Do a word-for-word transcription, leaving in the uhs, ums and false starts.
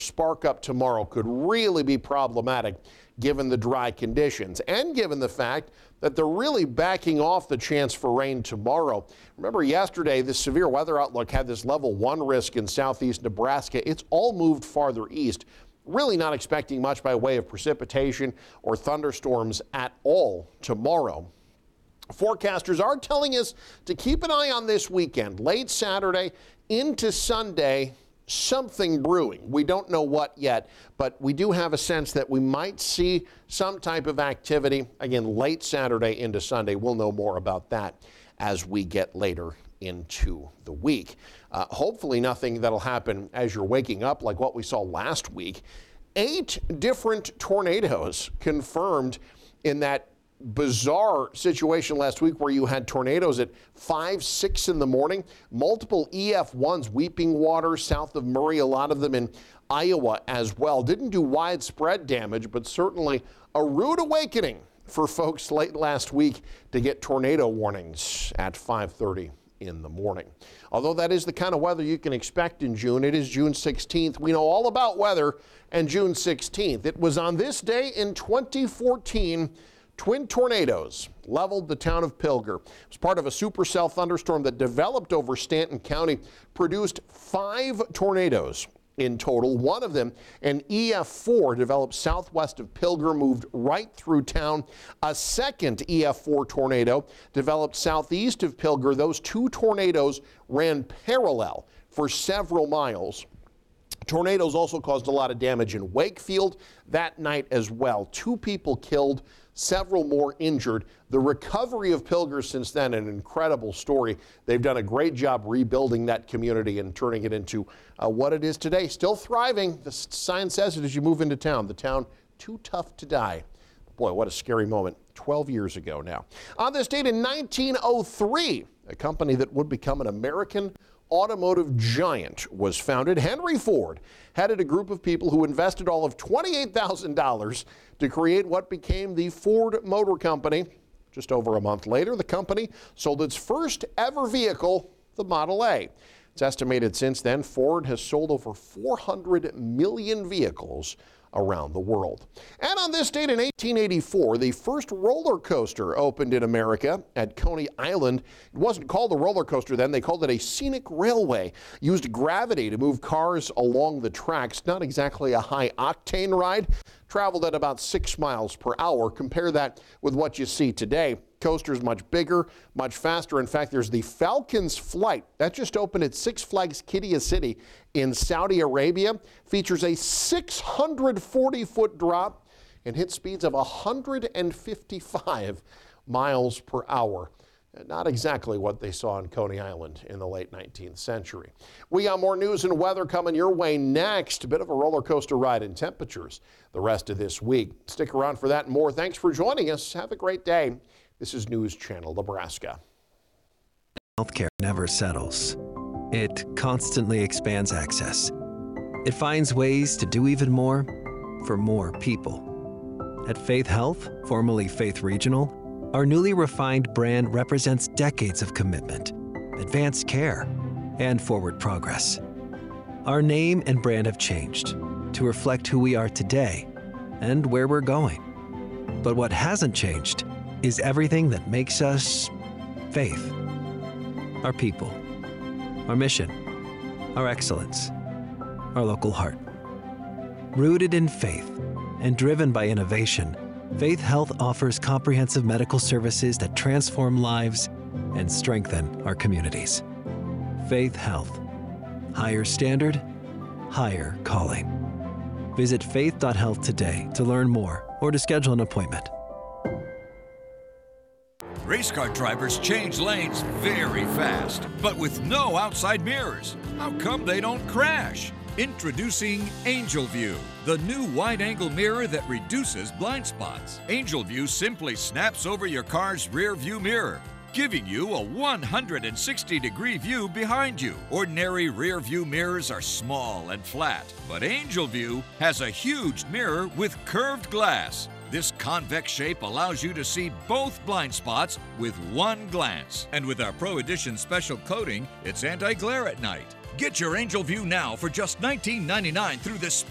spark up tomorrow could really be problematic given the dry conditions and given the fact that they're really backing off the chance for rain tomorrow. Remember yesterday, the severe weather outlook had this level one risk in southeast Nebraska. It's all moved farther east. Really not expecting much by way of precipitation or thunderstorms at all tomorrow. Forecasters are telling us to keep an eye on this weekend, late Saturday into Sunday. Something brewing. We don't know what yet, but we do have a sense that we might see some type of activity again late Saturday into Sunday. We'll know more about that as we get later into the week. Uh, hopefully nothing that'll happen as you're waking up like what we saw last week. Eight different tornadoes confirmed in that bizarre situation last week where you had tornadoes at five, six in the morning, multiple E F ones, Weeping Water, south of Murray, a lot of them in Iowa as well. Didn't do widespread damage, but certainly a rude awakening for folks late last week to get tornado warnings at five thirty in the morning. Although that is the kind of weather you can expect in June. It is June sixteenth. We know all about weather and June sixteenth. It was on this day in twenty fourteen twin tornadoes leveled the town of Pilger. It was part of a supercell thunderstorm that developed over Stanton County, produced five tornadoes in total. One of them, an E F four, developed southwest of Pilger, moved right through town. A second E F four tornado developed southeast of Pilger. Those two tornadoes ran parallel for several miles. Tornadoes also caused a lot of damage in Wakefield that night as well. Two people killed, several more injured. The recovery of Pilger since then, an incredible story. They've done a great job rebuilding that community and turning it into uh, what it is today. Still thriving. The sign says it as you move into town. The town too tough to die. Boy, what a scary moment. twelve years ago now. On this date in nineteen oh three, a company that would become an American automotive giant was founded. Henry Ford headed a group of people who invested all of twenty-eight thousand dollars to create what became the Ford Motor Company. Just over a month later, the company sold its first ever vehicle, the Model A. It's estimated since then Ford has sold over four hundred million vehicles around the world. And on this date in eighteen eighty-four, the first roller coaster opened in America at Coney Island. It wasn't called a roller coaster then, they called it a scenic railway. Used gravity to move cars along the tracks. Not exactly a high octane ride. Traveled at about six miles per hour. Compare that with what you see today. Coaster's much bigger, much faster. In fact, there's the Falcons Flight. That just opened at Six Flags Qiddiya City in Saudi Arabia. Features a six hundred forty foot drop and hit speeds of one hundred fifty-five miles per hour. Not exactly what they saw on Coney Island in the late nineteenth century. We got more news and weather coming your way next. A bit of a roller coaster ride in temperatures the rest of this week. Stick around for that and more. Thanks for joining us. Have a great day. This is News Channel Nebraska. Healthcare never settles. It constantly expands access. It finds ways to do even more for more people. At Faith Health, formerly Faith Regional, our newly refined brand represents decades of commitment, advanced care, and forward progress. Our name and brand have changed to reflect who we are today and where we're going. But what hasn't changed is everything that makes us Faith. Our people, our mission, our excellence, our local heart. Rooted in faith and driven by innovation, Faith Health offers comprehensive medical services that transform lives and strengthen our communities. Faith Health. Higher standard, higher calling. Visit faith dot health today to learn more or to schedule an appointment. Race car drivers change lanes very fast, but with no outside mirrors. How come they don't crash? Introducing Angel View, the new wide-angle mirror that reduces blind spots. Angel View simply snaps over your car's rear view mirror, giving you a one hundred sixty degree view behind you. Ordinary rear view mirrors are small and flat, but Angel View has a huge mirror with curved glass. This convex shape allows you to see both blind spots with one glance. And with our Pro Edition special coating, it's anti-glare at night. Get your Angel View now for just nineteen ninety-nine through this special